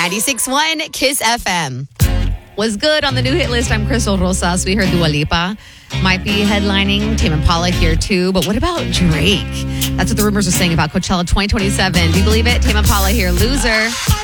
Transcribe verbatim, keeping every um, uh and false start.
ninety-six point one Kiss F M. Was good on the new hit list. I'm Crystal Rosas. We heard Dua Lipa might be headlining. Tame Impala here too. But what about Drake? That's what the rumors are saying about Coachella twenty twenty-seven. Do you believe it? Tame Impala here. Loser.